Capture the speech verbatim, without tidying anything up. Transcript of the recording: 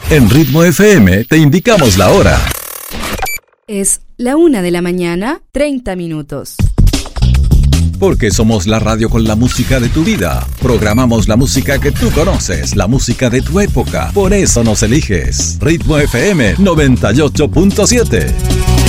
En Ritmo F M te indicamos la hora. Es la una de la mañana, treinta minutos. Porque somos la radio con la música de tu vida. Programamos la música que tú conoces, la música de tu época. Por eso nos eliges. Ritmo F M noventa y ocho punto siete.